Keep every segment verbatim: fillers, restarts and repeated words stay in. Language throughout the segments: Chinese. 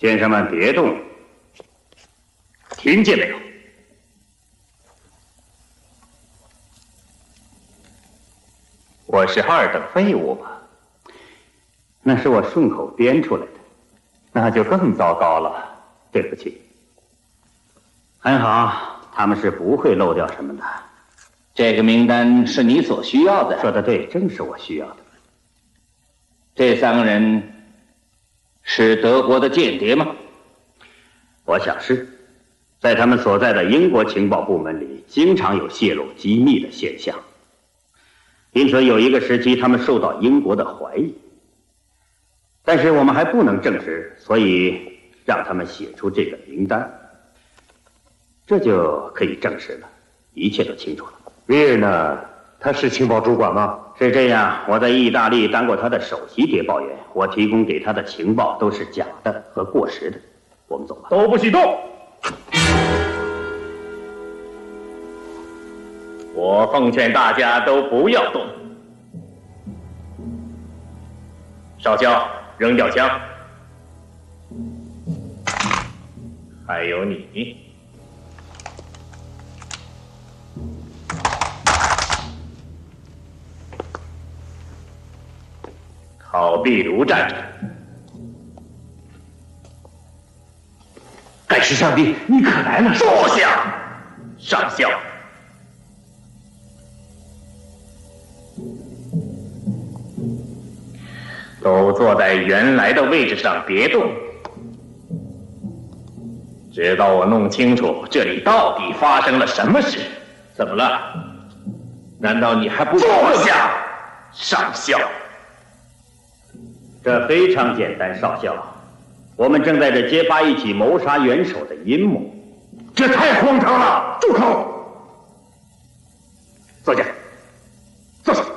先生们别动，听见没有？ 我是二等废物吗？ 那是我顺口编出来的。 那就更糟糕了。 对不起。很好，他们是不会漏掉什么的。 这个名单是你所需要的。 说得对，正是我需要的。 这三个人是德国的间谍吗？ 我想是。在他们所在的英国情报部门里，经常有泄露机密的现象，因此有一个时期他们受到英国的怀疑。但是我们还不能证实，所以让他们写出这个名单，这就可以证实了，一切都清楚了。 威尔呢？他是情报主管吗？ 是这样，我在意大利当过他的首席谍报员，我提供给他的情报都是假的和过时的。我们走吧。 都不许动！我奉劝大家都不要动。少校，扔掉枪。还有你。靠壁炉站着。 盖世上帝，你可来了！ 坐下，上校。都坐在原来的位置上，别动，直到我弄清楚这里到底发生了什么事。怎么了？难道你还不坐下，上校？ 这非常简单，少校。我们正在这揭发一起谋杀元首的阴谋。 这太荒唐了！住口！坐下，坐下。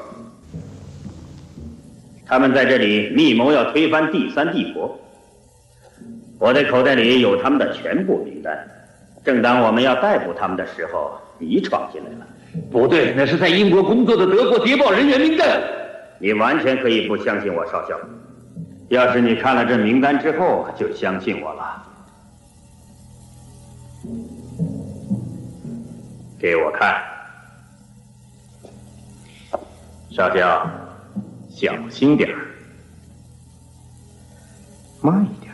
他们在这里密谋要推翻第三帝国。我的口袋里有他们的全部名单。正当我们要逮捕他们的时候，你闯进来了。 不对，那是在英国工作的德国谍报人员名单。 你完全可以不相信我，少校。要是你看了这名单之后，就相信我了。给我看，少校，小心点儿，慢一点。